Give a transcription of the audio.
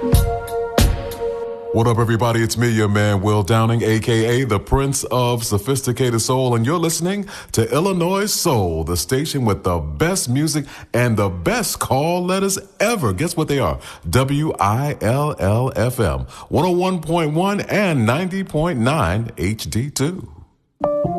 What up, everybody? It's me, your man, Will Downing, a.k.a. the Prince of Sophisticated Soul, and you're listening to Illinois Soul, the station with the best music and the best call letters ever. Guess what they are? WILL-FM, 101.1 and 90.9 HD2.